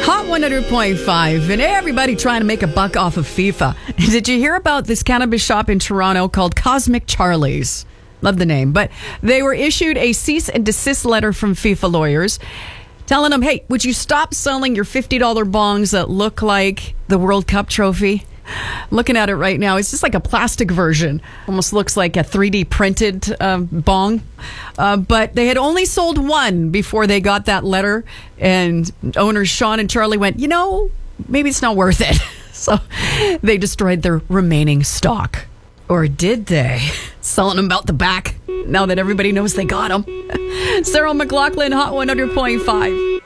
Hot 100.5, and everybody trying to make a buck off of FIFA. Did you hear about this cannabis shop in Toronto called Cosmic Charlie's? Love the name. But they were issued a cease and desist letter from FIFA lawyers telling them, hey, would you stop selling your $50 bongs that look like the World Cup trophy? Looking at it right now, it's just like a plastic version. Almost looks like a 3D printed bong. But they had only sold one before they got that letter. And owners Sean and Charlie went, maybe it's not worth it. So they destroyed their remaining stock. Or did they? Selling them out the back now that everybody knows they got them. Sarah McLaughlin, Hot 100.5.